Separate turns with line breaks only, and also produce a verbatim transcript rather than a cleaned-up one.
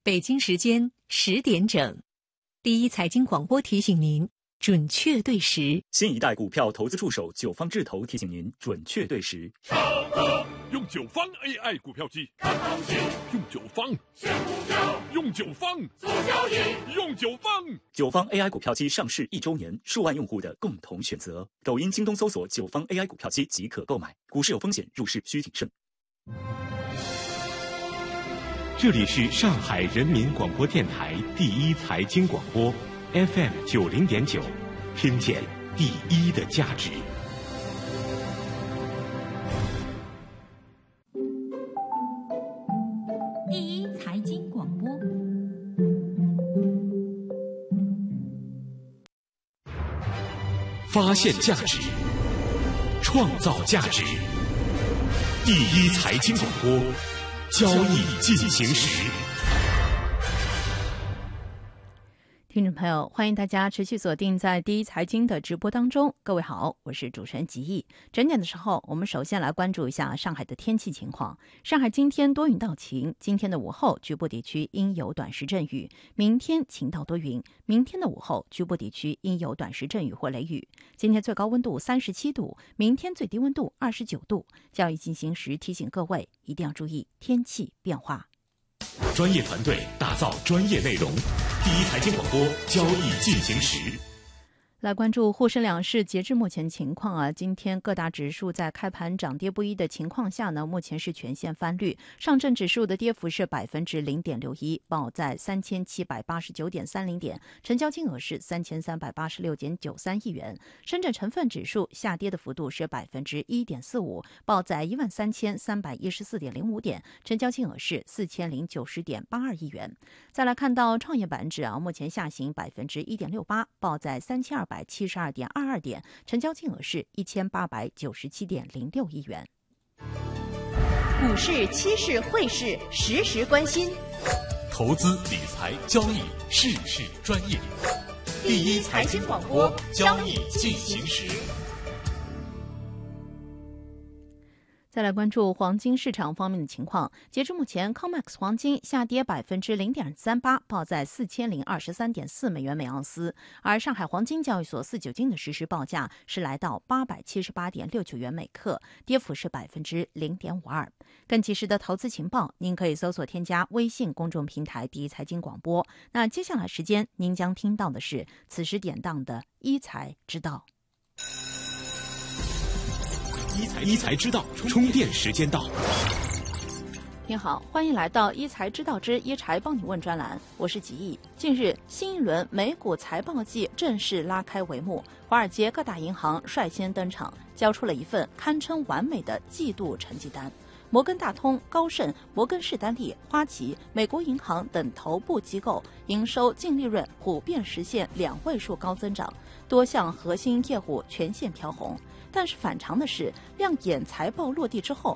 北京时间十点整，第一财经广播提醒您准确对时。
新一代股票投资助手九方智投提醒您准确对时。
上课用九方 A I 股票机看行情，用九方选股票，用九方做交易，用九方。
九方 A I 股票机上市一周年，数万用户的共同选择。抖音、京东搜索九方 A I 股票机即可购买。股市有风险，入市需谨慎。
这里是上海人民广播电台第一财经广播 F M 九零点九，听见第一的价值。
第一财经广播，
发现价值，创造价值。第一财经广播，交易进行时。
听众朋友，欢迎大家持续锁定在第一财经的直播当中。各位好，我是主持人吉毅。整点的时候，我们首先来关注一下上海的天气情况。上海今天多云到晴，今天的午后局部地区应有短时阵雨，明天晴到多云，明天的午后局部地区应有短时阵雨或雷雨。今天最高温度三十七度，明天最低温度二十九度。交易进行时提醒各位一定要注意天气变化。
专业团队打造专业内容，第一财经广播，交易进行时。
来关注沪深两市截至目前情况啊，今天各大指数在开盘涨跌不一的情况下呢，目前是全线翻绿。上证指数的跌幅是百分之零点六一，报在三千七百八十九点三零点，成交金额是三千三百八十六点九三亿元。深圳成分指数下跌的幅度是百分之一点四五，报在一万三千三百一十四点零五点，成交金额是四千零九十点八二亿元。再来看到创业板指啊，目前下行百分之一点六八，报在三千二百七十二点二二点，成交金额是一千八百九十七点零六亿元。
股市、期市、汇市实时关心，
投资理财交易事事专业。
第一财经广播，交易进行时。
再来关注黄金市场方面的情况。截至目前 C O M E X 黄金下跌百分之零点三八，报在四千零二十三点四美元每盎司。而上海黄金交易所四九金的实时报价是来到八百七十八点六九元每克，跌幅是百分之零点五二。更及时的投资情报，您可以搜索添加微信公众平台第一财经广播。那接下来时间，您将听到的是此时典当的一财之道。
一财知道，充电时间到。
您好，欢迎来到一财知道之一财帮你问专栏，我是吉毅。近日，新一轮美股财报季正式拉开帷幕，华尔街各大银行率先登场，交出了一份堪称完美的季度成绩单。摩根大通、高盛、摩根士丹利、花旗、美国银行等头部机构营收、净利润普遍实现两位数高增长，多项核心业务全线飘红。但是反常的是，亮眼财报落地之后，